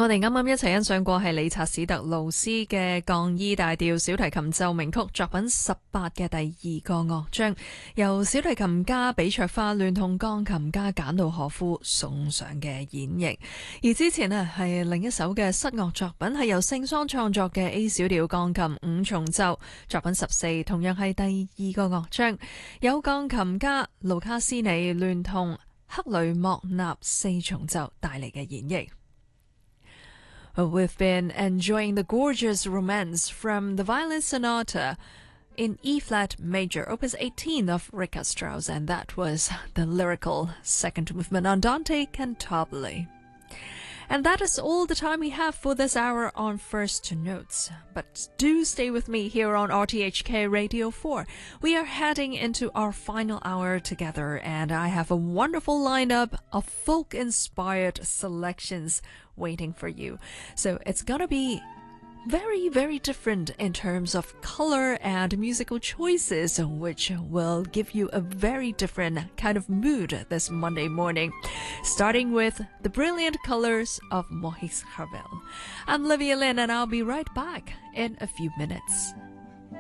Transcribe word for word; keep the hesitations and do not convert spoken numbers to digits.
我哋啱啱一齊欣賞過係理查史特勞斯嘅降 E 大調小提琴奏鳴曲作品十八嘅第二個樂章，由小提琴家比卓花聯同鋼琴家簡道荷夫送上嘅演繹。而之前呢係另一首嘅室樂作品，係由聖桑創作嘅 A 小調鋼琴五重奏作品十四，同樣係第二個樂章，有鋼琴家盧卡斯尼聯同克雷莫納四重奏帶嚟嘅演繹。We've been enjoying the gorgeous romance from the Violin Sonata in E-flat major, opus eighteen of Richard Strauss, and that was the lyrical second movement Andante Cantabile. And that is all the time we have for this hour on First Notes. But do stay with me here on R T H K Radio four. We are heading into our final hour together, and I have a wonderful lineup of folk-inspired selections waiting for you. So it's gonna be very, very different in terms of color and musical choices, which will give you a very different kind of mood this Monday morning. Starting with the brilliant colors of Maurice Ravel. I'm Livia Lynn, and I'll be right back in a few minutes.